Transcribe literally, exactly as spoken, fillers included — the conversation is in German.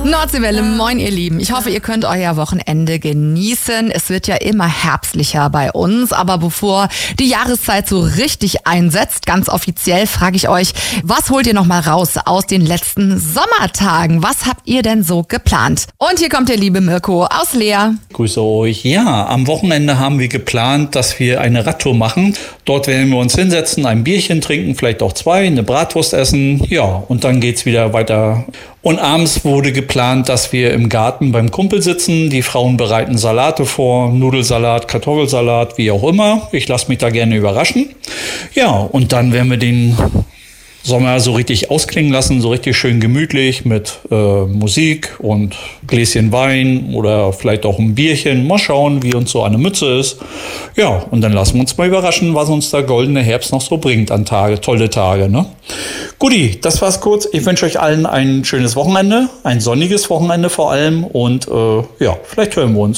Nordseewelle, moin ihr Lieben. Ich hoffe, ihr könnt euer Wochenende genießen. Es wird ja immer herbstlicher bei uns, aber bevor die Jahreszeit so richtig einsetzt, ganz offiziell frage ich euch, was holt ihr noch mal raus aus den letzten Sommertagen? Was habt ihr denn so geplant? Und hier kommt der liebe Mirko aus Leer. Grüße euch. Ja, am Wochenende haben wir geplant, dass wir eine Radtour machen. Dort werden wir uns hinsetzen, ein Bierchen trinken, vielleicht auch zwei, eine Bratwurst essen. Ja, und dann geht's wieder weiter. Und abends wurde geplant, dass wir im Garten beim Kumpel sitzen. Die Frauen bereiten Salate vor, Nudelsalat, Kartoffelsalat, wie auch immer. Ich lasse mich da gerne überraschen. Ja, und dann werden wir den Sommer so richtig ausklingen lassen, so richtig schön gemütlich mit äh, Musik und Gläschen Wein oder vielleicht auch ein Bierchen. Mal schauen, wie uns so eine Mütze ist. Ja, und dann lassen wir uns mal überraschen, was uns der goldene Herbst noch so bringt an Tage, tolle Tage, ne? Guti, das war's kurz. Ich wünsche euch allen ein schönes Wochenende, ein sonniges Wochenende vor allem und äh, ja, vielleicht hören wir uns.